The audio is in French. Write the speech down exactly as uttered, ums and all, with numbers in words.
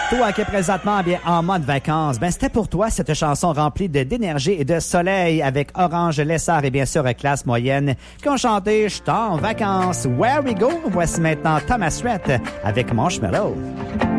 Toi qui es présentement bien en mode vacances, ben c'était pour toi cette chanson remplie de d'énergie et de soleil avec Orange Lessard et bien sûr Classe Moyenne qui ont chanté « J'suis en vacances, where we go ». Voici maintenant Thomas Rhett avec Marshmello.